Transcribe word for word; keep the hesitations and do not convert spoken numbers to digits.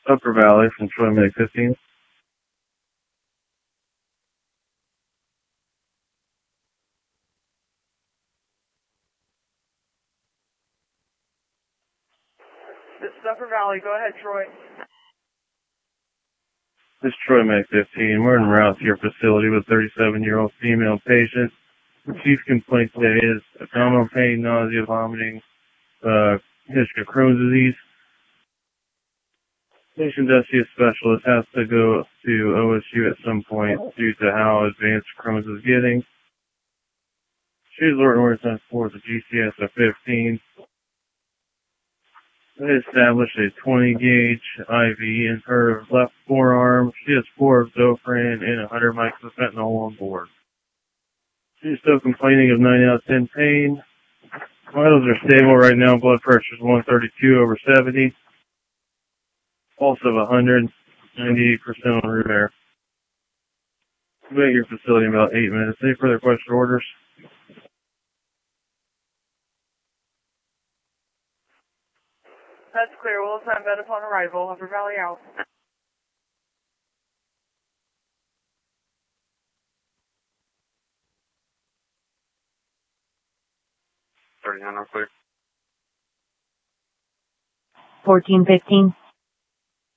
Upper Valley from Troy Medic fifteen. This is Upper Valley. Go ahead, Troy. This is Troy Medic fifteen. We're en route to your facility with a thirty-seven-year-old female patient. The chief complaint today is abdominal pain, nausea, vomiting, uh, history of Crohn's disease. Patient does see a specialist, has to go to O S U at some point due to how advanced Crohn's is getting. She's ordered orders on for the G C S of fifteen. They established a twenty gauge I V in her left forearm. She has four of Zofran and one hundred mics of fentanyl on board. She's still complaining of nine out of ten pain. Vitals are stable right now. Blood pressure is one thirty-two over seventy. Pulse of one hundred, ninety-eight percent on root air. We'll be at your facility in about eight minutes. Any further question or orders? That's clear. We'll assign bed upon arrival. Upper Valley out. thirty-nine, all clear. fourteen fifteen.